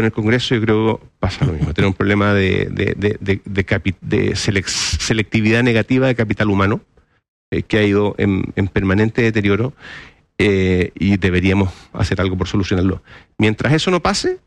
en el Congreso yo creo pasa lo mismo. Tenemos un problema de selectividad negativa de capital humano que ha ido en permanente deterioro y deberíamos hacer algo por solucionarlo. Mientras eso no pase,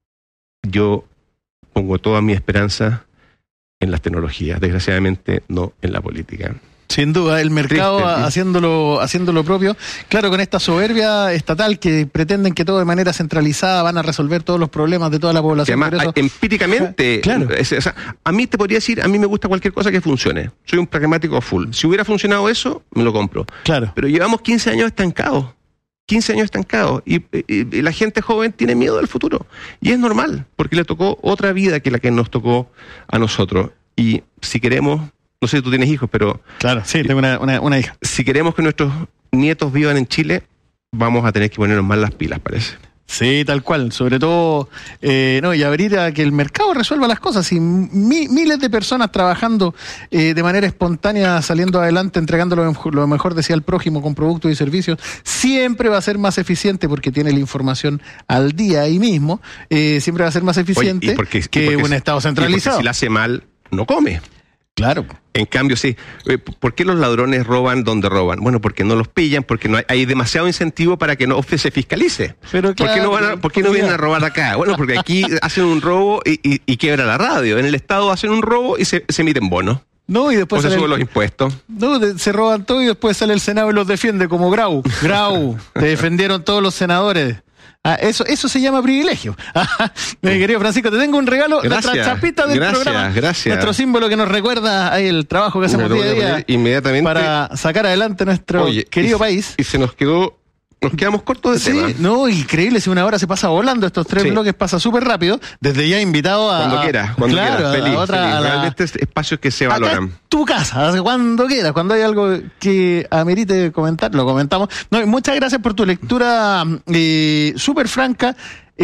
yo pongo toda mi esperanza en las tecnologías, desgraciadamente no en la política. Sin duda, el mercado haciendo lo propio. Claro, con esta soberbia estatal que pretenden que todo de manera centralizada van a resolver todos los problemas de toda la población. Además, empíricamente, claro. A mí te podría decir, a mí me gusta cualquier cosa que funcione. Soy un pragmático full. Si hubiera funcionado eso, me lo compro. Claro. Pero llevamos 15 años estancados. 15 años estancados. Y la gente joven tiene miedo del futuro. Y es normal, porque le tocó otra vida que la que nos tocó a nosotros. Y si queremos... No sé si tú tienes hijos, pero... Claro, sí, tengo una hija. Si queremos que nuestros nietos vivan en Chile, vamos a tener que ponernos más las pilas, parece. Sí, tal cual. Sobre todo, y abrir a que el mercado resuelva las cosas. Y miles de personas trabajando de manera espontánea, saliendo adelante, entregando lo mejor, decía el prójimo, con productos y servicios, siempre va a ser más eficiente porque tiene la información al día ahí mismo. Siempre va a ser más eficiente que un Estado centralizado. Si la hace mal, no come. Claro. En cambio, sí. ¿Por qué los ladrones roban donde roban? Bueno, porque no los pillan, porque no hay demasiado incentivo para que no se fiscalice. Pero claro, ¿Por qué no vienen a robar acá? Bueno, porque aquí hacen un robo y quiebra la radio. En el Estado hacen un robo y se emiten bonos. No, y después se suben los impuestos. No, se roban todo y después sale el Senado y los defiende, como Grau. Grau, te defendieron todos los senadores. Eso se llama privilegio. Mi querido Francisco, te tengo un regalo, nuestra chapita del programa. Gracias. Nuestro símbolo que nos recuerda ahí el trabajo que hacemos día a día inmediatamente para sacar adelante nuestro querido país. Y nos quedamos cortos de tema. Sí, no, increíble, si una hora se pasa volando, estos 3 bloques pasa súper rápido. Desde ya invitado a... Cuando quieras, feliz. Realmente espacios que se valoran. Acá tu casa, cuando quieras, cuando hay algo que amerite comentar, lo comentamos. No, muchas gracias por tu lectura súper franca,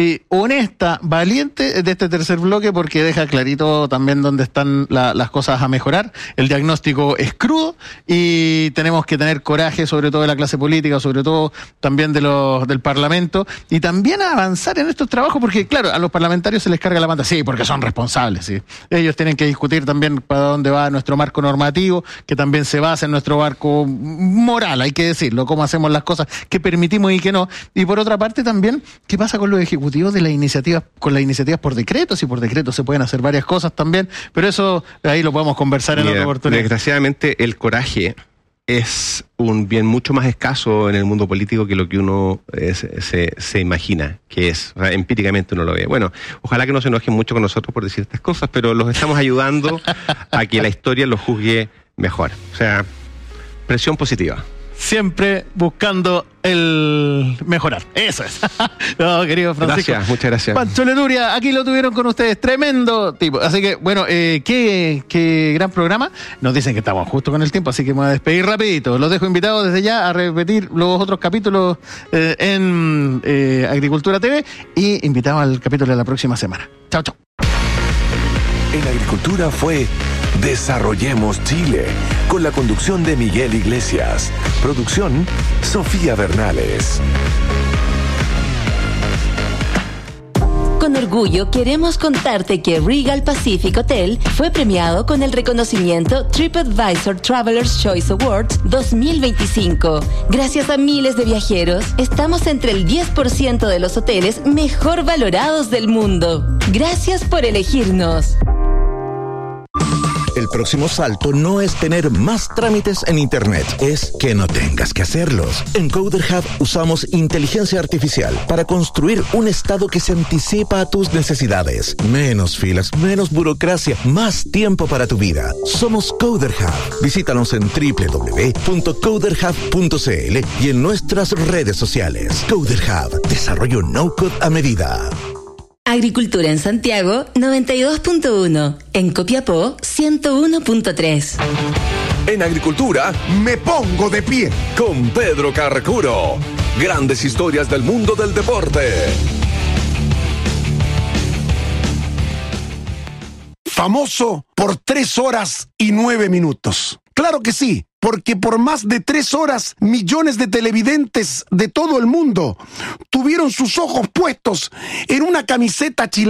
honesta, valiente de este tercer bloque, porque deja clarito también dónde están las cosas a mejorar. El diagnóstico es crudo y tenemos que tener coraje, sobre todo de la clase política, sobre todo también del Parlamento, y también a avanzar en estos trabajos, porque claro, a los parlamentarios se les carga la manta, sí, porque son responsables, sí. Ellos tienen que discutir también para dónde va nuestro marco normativo, que también se basa en nuestro marco moral, hay que decirlo, cómo hacemos las cosas, qué permitimos y qué no. Y por otra parte también, ¿qué pasa con los ejecutivos de las iniciativas, con las iniciativas por decretos? Y por decretos se pueden hacer varias cosas también, pero eso ahí lo podemos conversar en otra oportunidad. Desgraciadamente el coraje es un bien mucho más escaso en el mundo político que lo que uno se imagina que es. O sea, empíricamente uno lo ve. Bueno, ojalá que no se enojen mucho con nosotros por decir estas cosas, pero los estamos ayudando a que la historia los juzgue mejor. O sea, presión positiva. Siempre buscando el mejorar. Eso es. No, querido Francisco. Gracias, muchas gracias. Pancho Leturia, aquí lo tuvieron con ustedes. Tremendo tipo. Así que, bueno, qué gran programa. Nos dicen que estamos justo con el tiempo, así que me voy a despedir rapidito. Los dejo invitados desde ya a repetir los otros capítulos en Agricultura TV y invitados al capítulo de la próxima semana. Chao, chao. En Agricultura fue Desarrollemos Chile, con la conducción de Miguel Iglesias. Producción, Sofía Bernales. Con orgullo queremos contarte que Regal Pacific Hotel fue premiado con el reconocimiento TripAdvisor Traveler's Choice Awards 2025. Gracias a miles de viajeros, estamos entre el 10% de los hoteles mejor valorados del mundo. Gracias por elegirnos. El próximo salto no es tener más trámites en Internet, es que no tengas que hacerlos. En Coder Hub usamos inteligencia artificial para construir un estado que se anticipa a tus necesidades. Menos filas, menos burocracia, más tiempo para tu vida. Somos Coder Hub. Visítanos en www.coderhub.cl y en nuestras redes sociales. Coder Hub, desarrollo no-code a medida. Agricultura en Santiago 92.1, en Copiapó 101.3. En Agricultura me pongo de pie con Pedro Carcuro. Grandes historias del mundo del deporte. Famoso por 3 horas y 9 minutos. Claro que sí, porque por más de 3 horas, millones de televidentes de todo el mundo tuvieron sus ojos puestos en una camiseta chilena